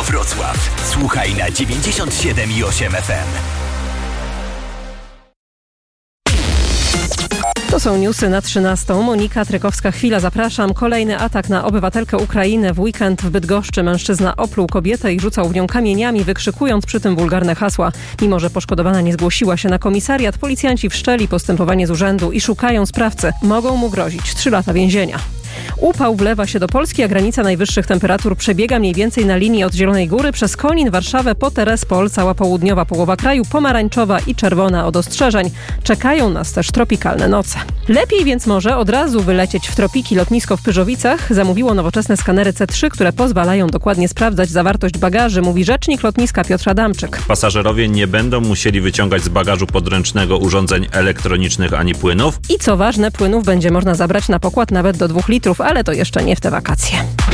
Wrocław. Słuchaj na 97,8 FM. To są newsy na 13. Monika Trykowska-Chwila, zapraszam. Kolejny atak na obywatelkę Ukrainy. W weekend w Bydgoszczy mężczyzna opluł kobietę i rzucał w nią kamieniami, wykrzykując przy tym wulgarne hasła. Mimo że poszkodowana nie zgłosiła się na komisariat, policjanci wszczęli postępowanie z urzędu i szukają sprawcy. Mogą mu grozić 3 lata więzienia. Upał wlewa się do Polski, a granica najwyższych temperatur przebiega mniej więcej na linii od Zielonej Góry przez Konin, Warszawę, po Terespol, cała południowa połowa kraju, pomarańczowa i czerwona od ostrzeżeń. Czekają nas też tropikalne noce. Lepiej więc może od razu wylecieć w tropiki. Lotnisko w Pyrzowicach zamówiło nowoczesne skanery C3, które pozwalają dokładnie sprawdzać zawartość bagaży, mówi rzecznik lotniska Piotr Adamczyk. Pasażerowie nie będą musieli wyciągać z bagażu podręcznego urządzeń elektronicznych ani płynów. I co ważne, płynów będzie można zabrać na pokład nawet do 2 litrów, ale to jeszcze nie w te wakacje.